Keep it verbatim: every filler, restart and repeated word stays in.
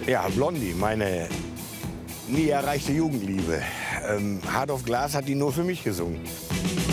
Ja, Blondie, meine nie erreichte Jugendliebe. Ähm, Hard of Glass hat die nur für mich gesungen.